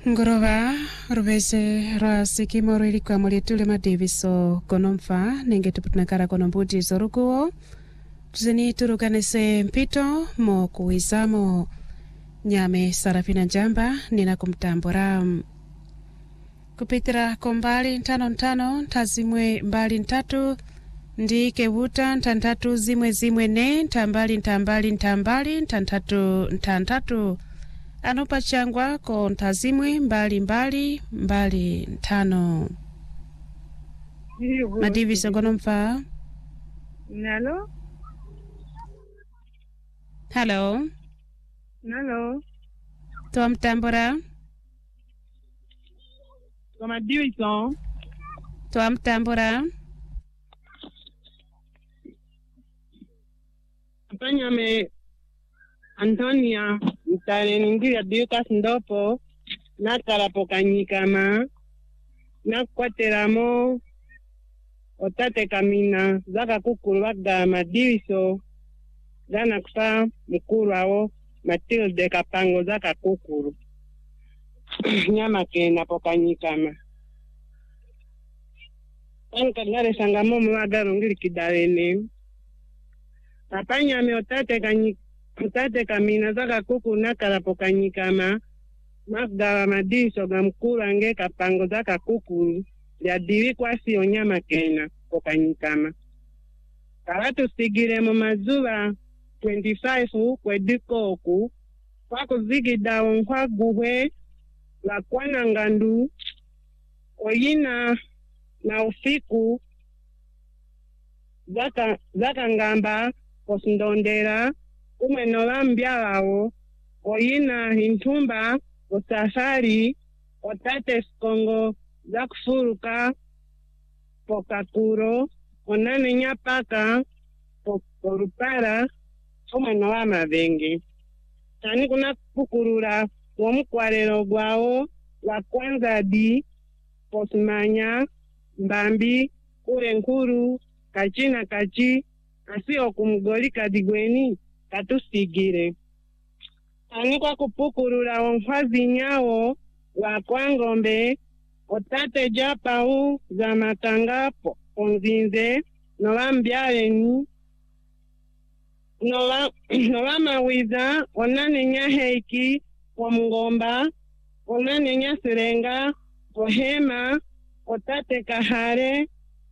Ngorova ruveze rwa sikimo ilikuwa mulitule madiviso konomfa nenge tuputinakara konombuti zorukuo tuzeni turukanise mpito mo kuwizamo nyame Sarafina Njamba nina kumtambura kupitira kombali ntano ntazimwe mbali ntatu ndi kewuta ntantatu zimwe ne ntambali ntantatu anopa changwa ko ntazimwe mbali ntano madivi sogonomfa. Hello. Toa mtambura. Kama division. Toa mtambura. Apanya me Antonia mtare ningira Dukas ndopo nakalapokanyikama nakwateramo otate kamina zaka kukuru waga madiviso gana kufa mkuru awo Matilde Kapango zaka kukuru nyama kena pokanyikama anka ngare sangamo mwagaro ngiri kidalene apanya me otate kamina zaka kuku nakala pokanyikama magdawa madiso ga mkuru ange Kapango zaka kukuru ya diri kwa si onyama kena pokanyikama karatu sigire mo mazuba 25 kwedikoku kwako zigida wonkwa guhe la kwana ngandu oyina na ufiku zaka ngamba kosindondera umenola mbyalawo oyina hintumba osafari otate sikongo zakufuruka pokakuro onane nyapaka porupara umenola mavenge tani kuna kukurura womukwarero gwawo la kwanza di posmanya mbambi kure nkuru kachina kachi asio kumgoli kadigweni katusigire tani kwa kupukurura wonkwazi nyawo la kwangombe otate japau za makanga ponzinze nola mbyaleni nola mawiza onane nya heiki wa mngomba onane nya serenga ohema otate kahare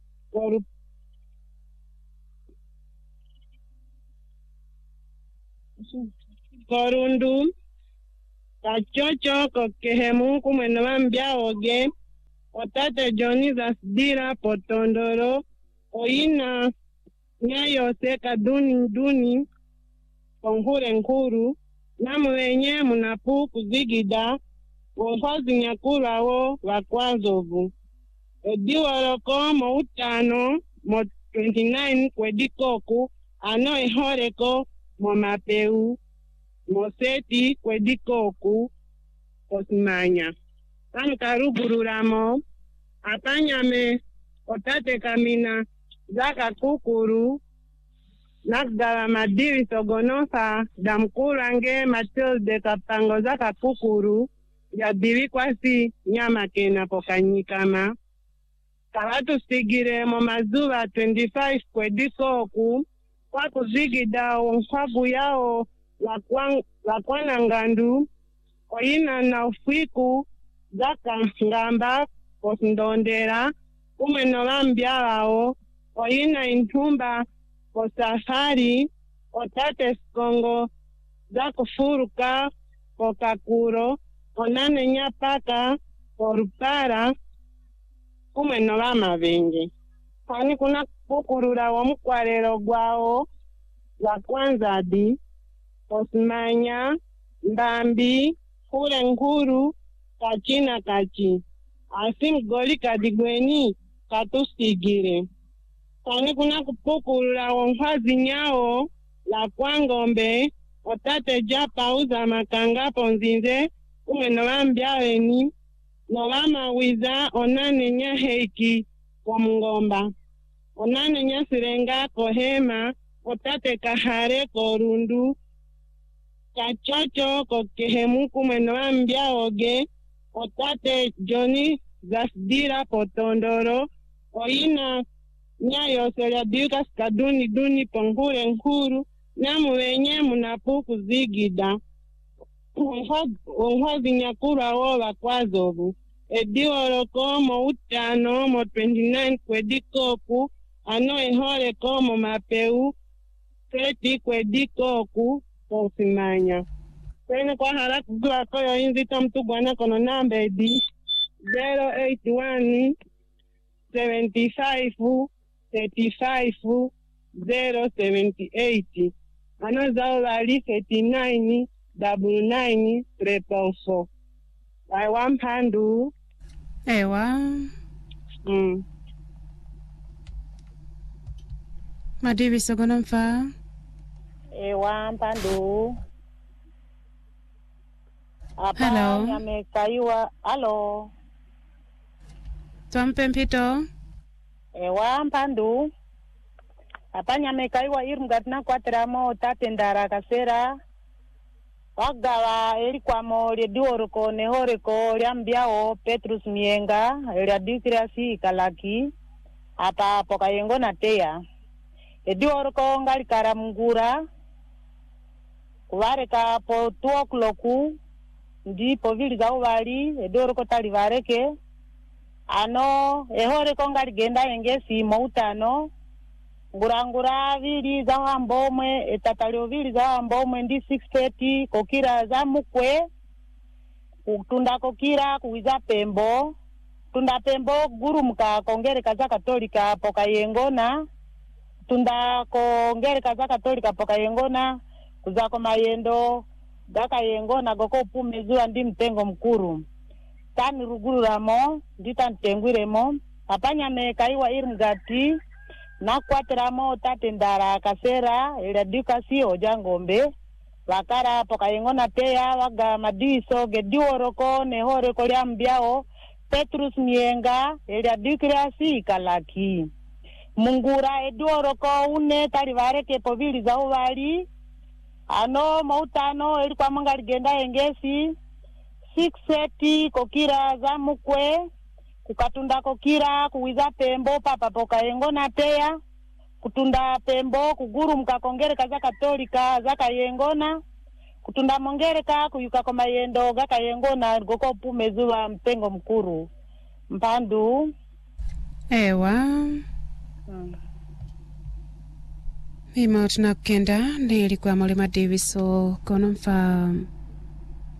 korundu kachocho kokehemu kumweno wambyaoge otate Johnny zasdira potondoro oyina nyayose kaduni konkure nkuru namuwenye munapu kuzigida wonkwazi nyakulawo wakwazovu ediworoko mo utano mo 29 kwedikoku ano ehoreko mo mapeu mo seti kwedikoku osimanya kankarubururamo apanyame otate kamina zaka kukuru nakdala madiri sogonofa damkurange Matilde Kapango zaka kukuru ya diri kwasi nyama kena pokanyikama karatu sigire mo mazuba 25 kwedikoku kwa kuzigida wonkwagu yao la kwana ngandu oyina na ufiku zaka ngamba kosindondera umenola mbyalawo oyina intumba posafari otate sikongo zakufuruka pokakuro onane nyapaka porupara umenola mavenge pani kuna kukurura womukwarero gwawo la kwanza di osmanya mbambi kure nkuru kachina kachi asimgoli kadigweni katusigire pani kuna kupukurura wonkwazi nyawo la kwangombe otate japau za makanga ponzinze umenola mbyaleni nola mawiza onane nya heiki wa mngomba onane nya sirenga kohema otate kahare korundu kachocho kokehemu kumweno ambia oge otate Johnny zasdira potondoro oina nyayo selya duka skaduni duni pongure nkuru namu wenye munapuku zigida unhozi nyakura wola kwazobu ediworo komo utano mo 29 kwedikoku ano ehole komo mapeu keti kwedikoku kosimanya kwene kwa haraku gwa koyo inzito mtugwana kono namba edi 081 75 35 078 ano zao lali 39 99 344 aiwa mpandu ewa Madivi sogono mfa ewa mpandu apa Hello. nyamekaiwa halo twampe mpito ewa mpandu apa nyamekaiwa irungatina kwateramo tatendara kasera wagawa elikwamo lyediworoko nehoreko lyambiao Petrus Mienga lyadikirasi kalaki apa pokayengo na teya ediworoko ngalikara mungura kuvareka po 2 o'clock ndipo vili za uvali ediworoko talivareke ano ehoreko ngaligenda engesi moutano ngurangura vili za hambomwe etatalio vili za hambomwe ndi 6:30 kokira za mukwe kutunda kokira kuwiza pembo tunda pembo gurumka kongereka za katolika poka yengona tunda kongereka za katolika poka yengona kuzako mayendo daka yengona goko pumezua ndi mtengo mkuru tani rugururamo ndita ntengwiremo apanya mekaiwa irmgati na kwateramo tatendara kasera iladikasi ojangombe wakara poka yengona teya waga madiso gediworoko nehoreko lyambiao Petrus Mienga iladikirasi kalaki mungura ediworoko une talivareke povili za uvali ano moutano ilikuwa mwanga ligenda engesi 6:30 kokira za mukwe kukatunda kokira kuwiza pembo papa poka yengona teya kutunda pembo kuguru mkakongereka za katolika za kayengona kutunda mongereka kuyuka kwa mayendo ga kayengona goko pumezuwa mpengo mkuru mpandu ewa Mima tunakenda nilikuwa Molema Davis kono mfa